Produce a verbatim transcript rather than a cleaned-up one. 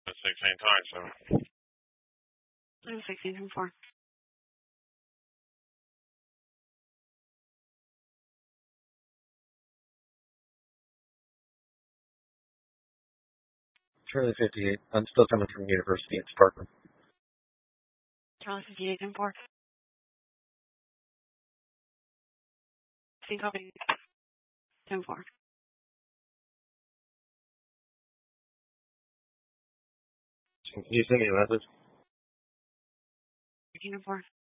sixteen twenty-seven. sixteen ten four. Charlie fifty-eight. I'm still coming from University at Sparkman. Charlie fifty-eight ten four. Copy. ten four. Can you send me a message? fifteen ten four.